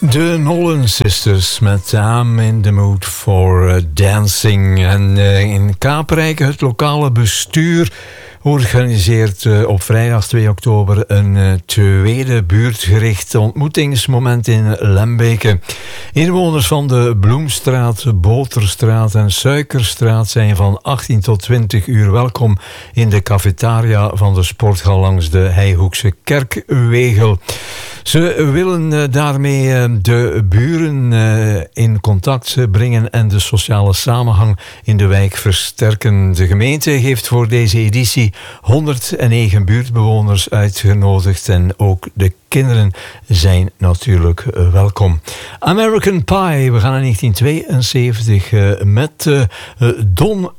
De Nolan Sisters met I'm in the mood for dancing. En in Kaaprijke, het lokale bestuur organiseert op vrijdag 2 oktober een tweede buurtgericht ontmoetingsmoment in Lembeke. Inwoners van de Bloemstraat, Boterstraat en Suikerstraat zijn van 18 tot 20 uur welkom in de cafetaria van de sporthal langs de Heihoekse Kerkwegel. Ze willen daarmee de buren in contact brengen en de sociale samenhang in de wijk versterken. De gemeente heeft voor deze editie 109 buurtbewoners uitgenodigd en ook de kinderen zijn natuurlijk welkom. American Pie, we gaan in 1972 met Don